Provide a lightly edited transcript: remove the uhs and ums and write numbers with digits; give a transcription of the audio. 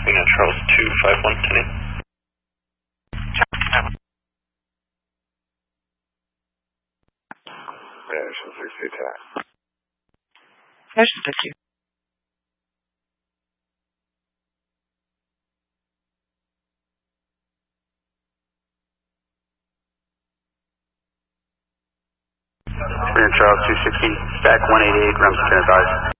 Charles 251, today. Action 60 attack. Action 60. Charles 260, back 188, Remington advised.